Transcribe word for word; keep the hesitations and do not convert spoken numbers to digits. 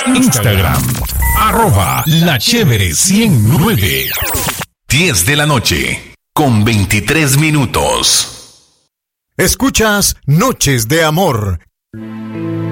Instagram, arroba La Chévere ciento nueve. diez de la noche, con veintitrés minutos. Escuchas Noches de Amor.